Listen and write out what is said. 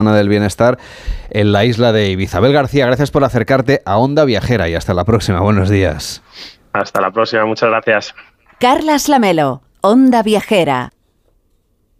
del Bienestar en la isla de Ibiza. Abel García, gracias por acercarte a Onda Viajera y hasta la próxima. Buenos días. Hasta la próxima, muchas gracias. Carlas Lamelo, Onda Viajera.